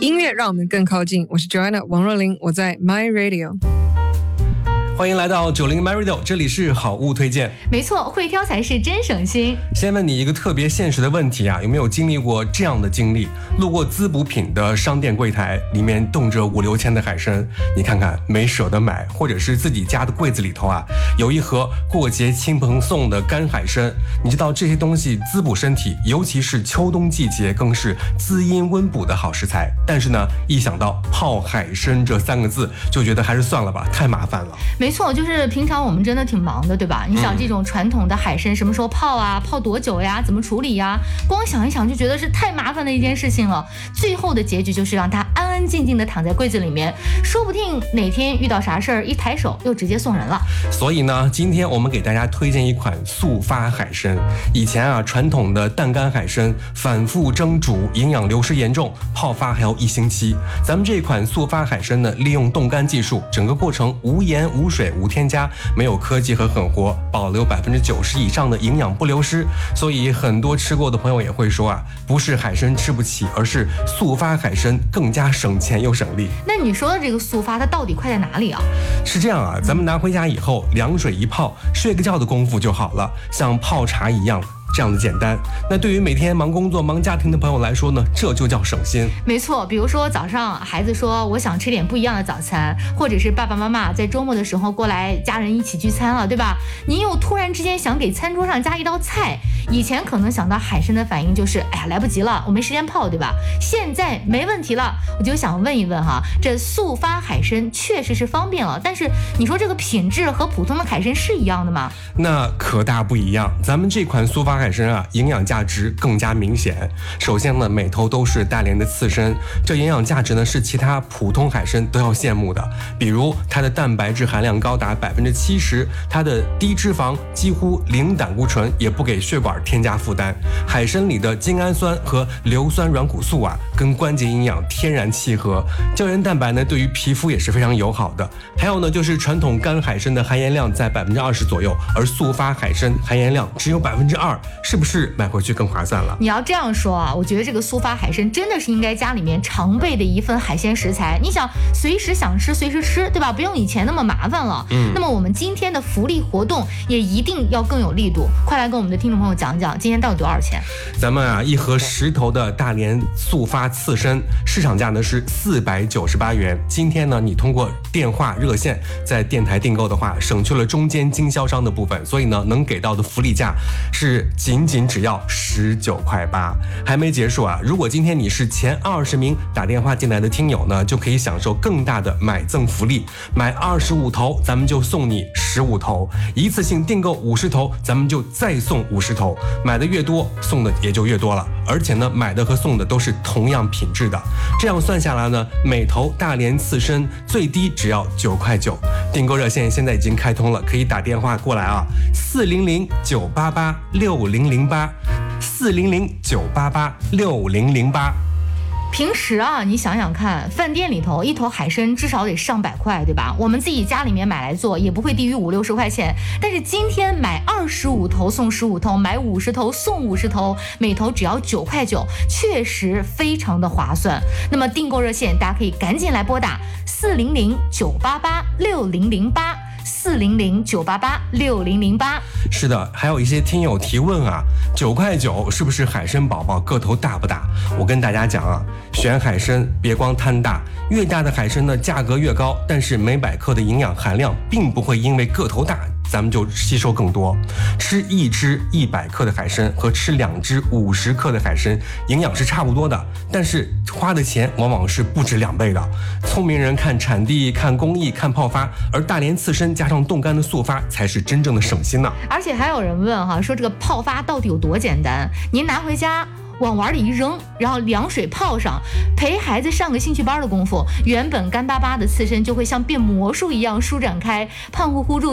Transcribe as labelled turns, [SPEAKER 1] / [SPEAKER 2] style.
[SPEAKER 1] 音乐让我们更靠近，我是 Joanna 王若琳，我在 My Radio。
[SPEAKER 2] 欢迎来到90 My Radio， 这里是好物推荐。
[SPEAKER 3] 没错，会挑才是真省心。
[SPEAKER 2] 先问你一个特别现实的问题啊，有没有经历过这样的经历？路过滋补品的商店柜台，里面冻着5、6千的海参，你看看没舍得买，或者是自己家的柜子里头啊，有一盒过节亲朋送的干海参，你知道这些东西滋补身体，尤其是秋冬季节更是滋阴温补的好食材。但是呢，一想到泡海参这3个字，就觉得还是算了吧，太麻烦了。
[SPEAKER 3] 没错，就是平常我们真的挺忙的，对吧？你想这种传统的海参什么时候泡啊？泡多久呀？怎么处理呀？光想一想就觉得是太麻烦的一件事情了。最后的结局就是让它安安静静的躺在柜子里面，说不定哪天遇到啥事儿，一抬手又直接送人了。
[SPEAKER 2] 所以呢，今天我们给大家推荐一款速发海参。以前啊，传统的淡干海参反复蒸煮，营养流失严重，泡发还要1星期。咱们这款速发海参呢，利用冻干技术，整个过程无盐无水无添加，没有科技和狠活，保留90%以上的营养不流失。所以很多吃过的朋友也会说啊，不是海参吃不起，而是速发海参更加省钱又省力。
[SPEAKER 3] 那你说的这个速发，它到底快在哪里啊？
[SPEAKER 2] 是这样啊，咱们拿回家以后，凉水一泡，睡个觉的功夫就好了，像泡茶一样。这样的简单，那对于每天忙工作忙家庭的朋友来说呢，这就叫省心。
[SPEAKER 3] 没错，比如说早上孩子说我想吃点不一样的早餐，或者是爸爸妈妈在周末的时候过来家人一起聚餐了，对吧？您又突然之间想给餐桌上加一道菜，以前可能想到海参的反应就是哎呀来不及了，我没时间泡，对吧？现在没问题了，我就想问一问哈，这速发海参确实是方便了，但是你说这个品质和普通的海参是一样的吗？
[SPEAKER 2] 那可大不一样，咱们这款速发海参啊，营养价值更加明显。首先呢，每头都是大连的刺参，这营养价值呢是其他普通海参都要羡慕的。比如它的蛋白质含量高达70%，它的低脂肪，几乎零胆固醇，也不给血管添加负担。海参里的精氨酸和硫酸软骨素啊，跟关节营养天然契合。胶原蛋白呢，对于皮肤也是非常友好的。还有呢，就是传统干海参的含盐量在20%左右，而速发海参含盐量只有2%，是不是买回去更划算了？
[SPEAKER 3] 你要这样说啊，我觉得这个速发海参真的是应该家里面常备的一份海鲜食材。你想随时想吃随时吃，对吧？不用以前那么麻烦了。那么我们今天的福利活动也一定要更有力度，快来跟我们的听众朋友讲讲，今天到底多少钱？
[SPEAKER 2] 咱们啊，一盒10头的大连速发刺参，市场价呢是498元。今天呢，你通过电话热线在电台订购的话，省去了中间经销商的部分，所以呢，能给到的福利价是仅只要19.8块。还没结束啊！如果今天你是前20名打电话进来的听友呢，就可以享受更大的买赠福利，买25头，咱们就送你15头，一次性订购50头，咱们就再送50头，买的越多，送的也就越多了。而且呢，买的和送的都是同样品质的，这样算下来呢，每头大连刺参最低只要9.9块。订购热线现在已经开通了，可以打电话过来啊，400-988-6008，400-988-6008。
[SPEAKER 3] 平时啊，你想想看，饭店里头一头海参至少得上百块，对吧？我们自己家里面买来做也不会低于50、60块钱。但是今天买25头送15头，买50头送50头，每头只要9.9块，确实非常的划算。那么订购热线大家可以赶紧来拨打400-988-6008，400-988-6008。
[SPEAKER 2] 是的，还有一些听友提问啊，9.9块是不是海参宝宝个头大不大？我跟大家讲啊，选海参别光贪大，越大的海参呢价格越高，但是每百克的营养含量并不会因为个头大咱们就吸收更多。吃1只100克的海参和吃2只50克的海参营养是差不多的，但是花的钱往往是不止2倍的。聪明人看产地，看工艺，看泡发，而大连刺参加上冻干的速发才是真正的省心呢。
[SPEAKER 3] 而且还有人问哈，说这个泡发到底有多简单？您拿回家往碗里一扔，然后凉水泡上，陪孩子上个兴趣班的功夫，原本干巴巴的刺参就会像变魔术一样舒展开，胖乎乎入